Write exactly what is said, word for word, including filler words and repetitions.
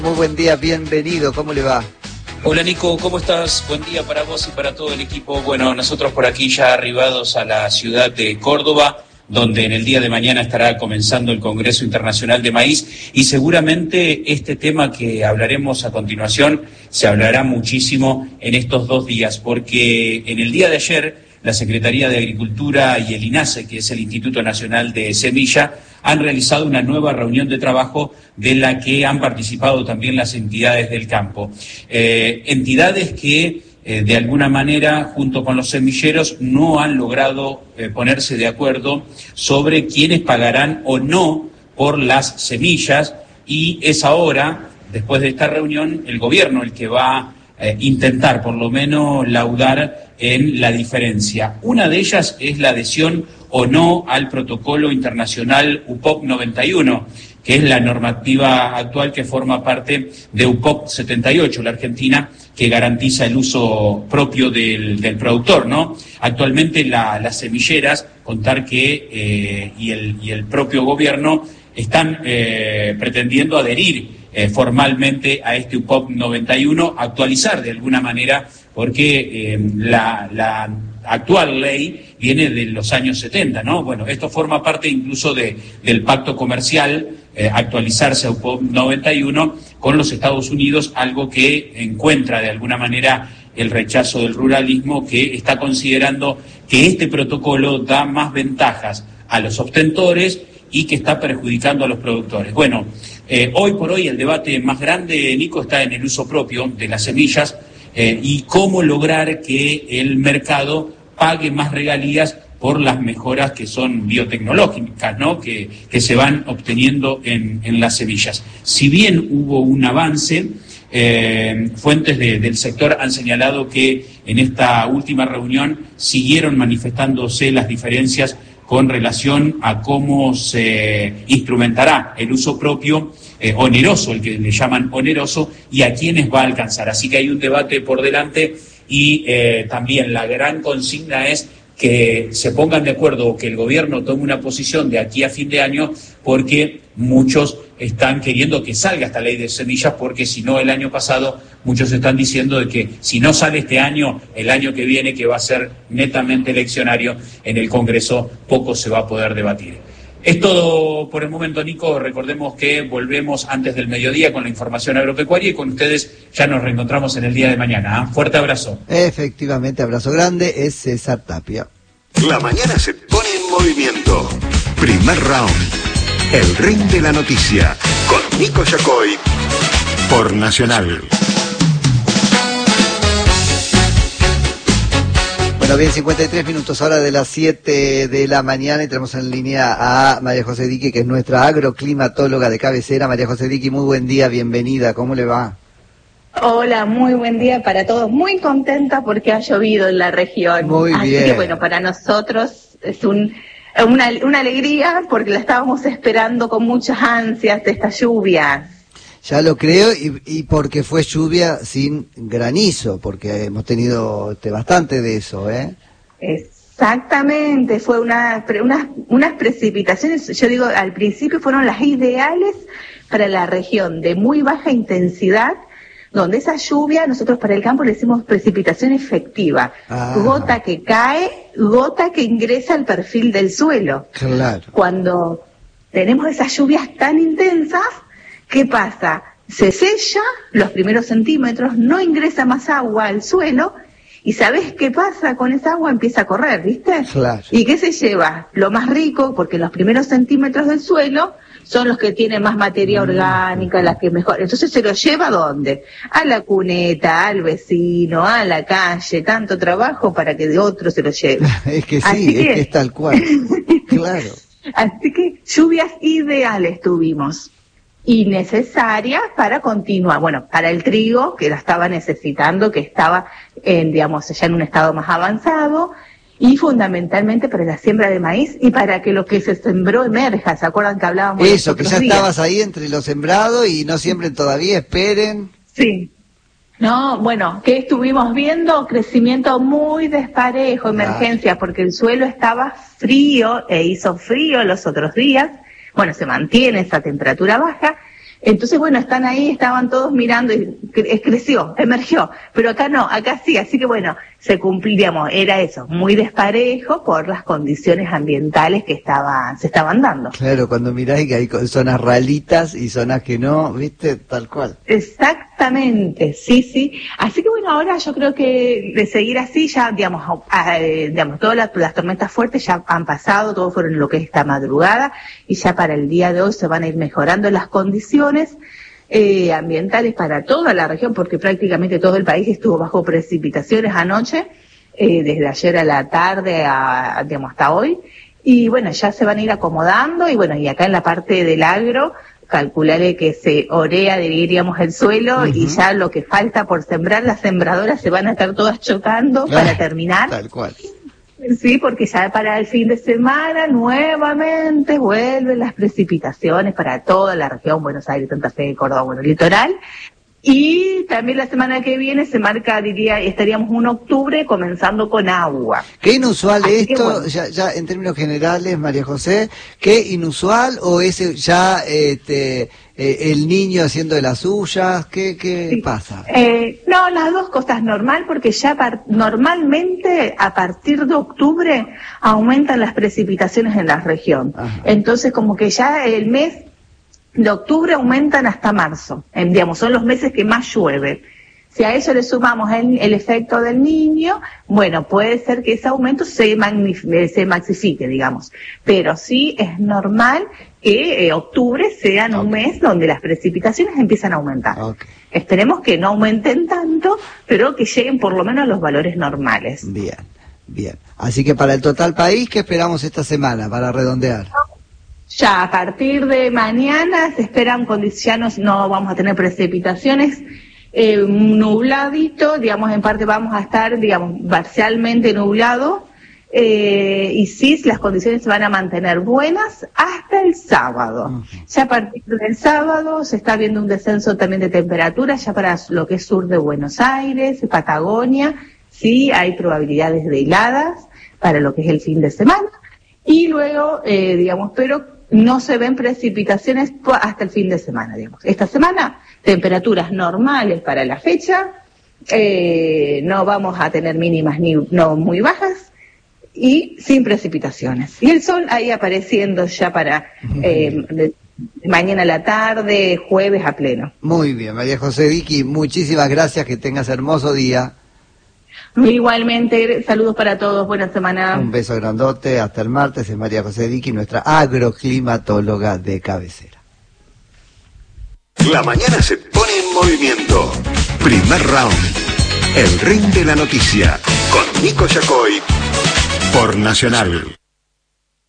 Muy buen día, bienvenido, ¿cómo le va? Hola Nico, ¿cómo estás? Buen día para vos y para todo el equipo. Bueno, nosotros por aquí ya arribados a la ciudad de Córdoba, donde en el día de mañana estará comenzando el Congreso Internacional de Maíz, y seguramente este tema que hablaremos a continuación se hablará muchísimo en estos dos días, porque en el día de ayer la Secretaría de Agricultura y el INASE, que es el Instituto Nacional de Semilla, han realizado una nueva reunión de trabajo de la que han participado también las entidades del campo. Eh, entidades que eh, de alguna manera, junto con los semilleros, no han logrado eh, ponerse de acuerdo sobre quiénes pagarán o no por las semillas, y es ahora, después de esta reunión, el gobierno el que va a eh, intentar por lo menos laudar en la diferencia. Una de ellas es la adhesión o no al protocolo internacional U P O C noventa y uno, que es la normativa actual que forma parte de U P O C setenta y ocho, la Argentina, que garantiza el uso propio del, del productor, ¿no? Actualmente la, las semilleras, contar que eh, y, el, y el propio gobierno están eh, pretendiendo adherir eh, formalmente a este U P O C noventa y uno, actualizar de alguna manera, porque eh, la, la actual ley viene de los años setenta, ¿no? Bueno, esto forma parte incluso de, del pacto comercial, eh, actualizarse a U P O C noventa y uno con los Estados Unidos, algo que encuentra de alguna manera el rechazo del ruralismo, que está considerando que este protocolo da más ventajas a los obtentores y que está perjudicando a los productores. Bueno, eh, hoy por hoy el debate más grande, Nico, está en el uso propio de las semillas, Eh, y cómo lograr que el mercado pague más regalías por las mejoras que son biotecnológicas, ¿no? que, que se van obteniendo en, en las semillas. Si bien hubo un avance, eh, fuentes de, del sector han señalado que en esta última reunión siguieron manifestándose las diferencias con relación a cómo se instrumentará el uso propio, eh, oneroso, el que le llaman oneroso, y a quiénes va a alcanzar. Así que hay un debate por delante, y eh, también la gran consigna es que se pongan de acuerdo o que el gobierno tome una posición de aquí a fin de año, porque muchos están queriendo que salga esta ley de semillas, porque si no el año pasado, muchos están diciendo de que si no sale este año, el año que viene, que va a ser netamente eleccionario, en el Congreso poco se va a poder debatir. Es todo por el momento, Nico. Recordemos que volvemos antes del mediodía con la información agropecuaria, y con ustedes ya nos reencontramos en el día de mañana. ¿eh? Fuerte abrazo. Efectivamente, abrazo grande, es César Tapia. La mañana se pone en movimiento. Primer round. El ring de la noticia, con Nico Yacoy, por Nacional. Bueno, bien, cincuenta y tres minutos, ahora de las siete de la mañana, y tenemos en línea a María José Diqui, que es nuestra agroclimatóloga de cabecera. María José Diqui, muy buen día, bienvenida, ¿cómo le va? Hola, muy buen día para todos, muy contenta porque ha llovido en la región. Muy Así bien. que bueno, para nosotros es un... Una, una alegría, porque la estábamos esperando con muchas ansias de esta lluvia. Ya lo creo, y, y porque fue lluvia sin granizo, porque hemos tenido este, bastante de eso, ¿eh? Exactamente, fue una, unas, unas precipitaciones, yo digo, al principio fueron las ideales para la región, de muy baja intensidad, donde esa lluvia, nosotros para el campo le decimos precipitación efectiva, ah. gota que cae, gota que ingresa al perfil del suelo. Claro. Cuando tenemos esas lluvias tan intensas, ¿qué pasa? Se sella los primeros centímetros, no ingresa más agua al suelo, y ¿sabés qué pasa con esa agua? Empieza a correr, ¿viste? Claro. ¿Y qué se lleva? Lo más rico, porque los primeros centímetros del suelo son los que tienen más materia orgánica, las que mejor. Entonces se lo lleva ¿a dónde? A la cuneta, al vecino, a la calle, tanto trabajo para que de otro se lo lleve. Es que sí, Así es que... que es tal cual. Claro. Así que lluvias ideales tuvimos, y necesarias para continuar. Bueno, para el trigo, que la estaba necesitando, que estaba, en, digamos, ya en un estado más avanzado, y fundamentalmente para la siembra de maíz y para que lo que se sembró emerja. ¿Se acuerdan que hablábamos de eso, que ya días? Estabas ahí entre los sembrados y no siembren todavía, esperen. Sí. No, bueno, que estuvimos viendo crecimiento muy desparejo, emergencia, porque el suelo estaba frío e hizo frío los otros días. Bueno, se mantiene esa temperatura baja, Entonces, bueno, están ahí, estaban todos mirando y cre- creció, emergió, pero acá no, acá sí, así que bueno, se cumplía, digamos, era eso, muy desparejo por las condiciones ambientales que estaban, se estaban dando. Claro, cuando mirás que hay zonas ralitas y zonas que no, viste, tal cual. Exactamente, sí, sí. Así que bueno, ahora yo creo que de seguir así ya, digamos, a, eh, digamos, todas las, las tormentas fuertes ya han pasado, todo fueron lo que es esta madrugada, y ya para el día de hoy se van a ir mejorando las condiciones eh, ambientales para toda la región, porque prácticamente todo el país estuvo bajo precipitaciones anoche, eh, desde ayer a la tarde a, digamos, hasta hoy, y bueno, ya se van a ir acomodando, y bueno, y acá en la parte del agro, calcularle que se orea, diríamos, el suelo, uh-huh. y ya lo que falta por sembrar, las sembradoras se van a estar todas chocando ah, para terminar. Tal cual. Sí, porque ya para el fin de semana nuevamente vuelven las precipitaciones para toda la región, Buenos Aires, Santa Fe, Córdoba, bueno, litoral. Y también la semana que viene se marca, diría, estaríamos un octubre comenzando con agua. ¿Qué inusual Así esto, bueno. ya, ya en términos generales, María José, qué inusual o es ya este, eh, el niño haciendo de las suyas? ¿Qué, qué sí. pasa? Eh, no, las dos cosas normal, porque ya par- normalmente a partir de octubre aumentan las precipitaciones en la región. Ajá. Entonces como que ya el mes de octubre aumentan hasta marzo, en, digamos, son los meses que más llueve. Si a eso le sumamos el, el efecto del niño, bueno, puede ser que ese aumento se, magnif- se maxifique, digamos. Pero sí es normal que eh, octubre sea okay. un mes donde las precipitaciones empiezan a aumentar. Okay. Esperemos que no aumenten tanto, pero que lleguen por lo menos a los valores normales. Bien, bien. Así que para el total país, ¿qué esperamos esta semana para redondear? Ya a partir de mañana se esperan condiciones, no vamos a tener precipitaciones, eh, nubladito, digamos, en parte vamos a estar, digamos, parcialmente nublado, eh, y sí, las condiciones se van a mantener buenas hasta el sábado. Uh-huh. Ya a partir del sábado se está viendo un descenso también de temperatura, ya para lo que es sur de Buenos Aires, Patagonia, sí, hay probabilidades de heladas para lo que es el fin de semana, y luego, eh, digamos, pero no se ven precipitaciones hasta el fin de semana, digamos. Esta semana, temperaturas normales para la fecha, eh, no vamos a tener mínimas ni no muy bajas y sin precipitaciones. Y el sol ahí apareciendo ya para eh, de, de mañana a la tarde, jueves a pleno. Muy bien, María José Diqui, muchísimas gracias, que tengas hermoso día. Igualmente, saludos para todos, buena semana. Un beso grandote, hasta el martes. Es María José Diqui, nuestra agroclimatóloga de cabecera. La mañana se pone en movimiento. Primer round. El ring de la noticia. Con Nico Yacoy. Por Nacional.